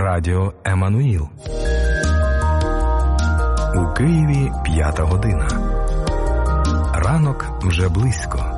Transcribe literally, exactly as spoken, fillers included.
Радіо Еммануїл. У Києві п'ята година. Ранок вже близько.